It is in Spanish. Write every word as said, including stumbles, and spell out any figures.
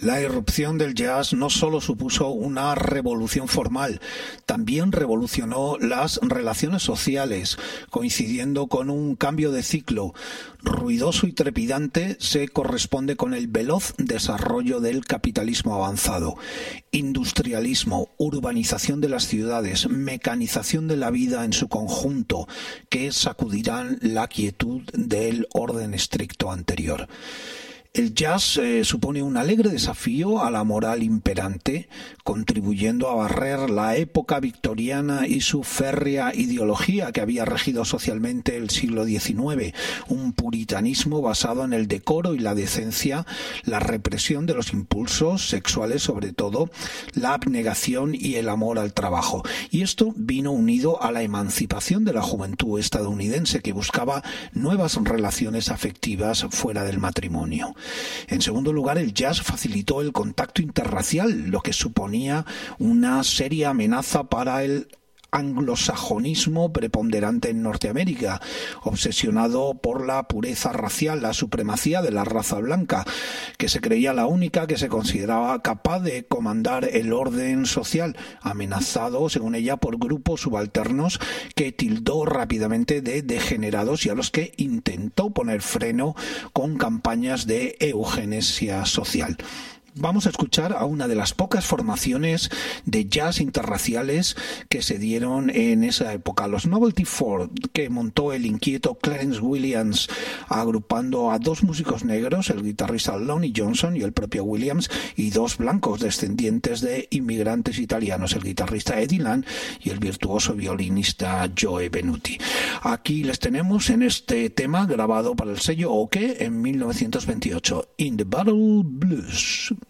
La irrupción del jazz no solo supuso una revolución formal, también revolucionó las relaciones sociales, coincidiendo con un cambio de ciclo. Ruidoso y trepidante se corresponde con el veloz desarrollo del capitalismo avanzado. Industrialismo, urbanización de las ciudades, mecanización de la vida en su conjunto, que sacudirán la quietud del orden estricto anterior. El jazz eh, supone un alegre desafío a la moral imperante, contribuyendo a barrer la época victoriana y su férrea ideología que había regido socialmente el siglo diecinueve, un puritanismo basado en el decoro y la decencia, la represión de los impulsos sexuales sobre todo, la abnegación y el amor al trabajo. Y esto vino unido a la emancipación de la juventud estadounidense que buscaba nuevas relaciones afectivas fuera del matrimonio. En segundo lugar, el jazz facilitó el contacto interracial, lo que suponía una seria amenaza para el anglosajonismo preponderante en Norteamérica, obsesionado por la pureza racial, la supremacía de la raza blanca, que se creía la única que se consideraba capaz de comandar el orden social, amenazado, según ella, por grupos subalternos que tildó rápidamente de degenerados y a los que intentó poner freno con campañas de eugenesia social. Vamos a escuchar a una de las pocas formaciones de jazz interraciales que se dieron en esa época, los Novelty Four, que montó el inquieto Clarence Williams, agrupando a dos músicos negros, el guitarrista Lonnie Johnson y el propio Williams, y dos blancos descendientes de inmigrantes italianos, el guitarrista Eddie Land y el virtuoso violinista Joe Venuti. Aquí les tenemos en este tema grabado para el sello O K en mil novecientos veintiocho, In the Battle Blues.